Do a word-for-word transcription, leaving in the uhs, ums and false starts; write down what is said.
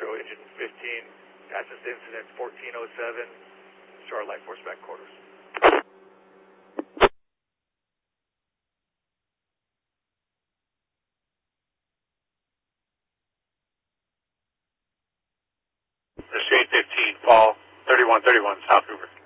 Metro, Engine fifteen, fastest incident fourteen oh seven, Charlotte Light Force back quarters. The Shade fifteen, fall thirty-one thirty-one, South Hoover.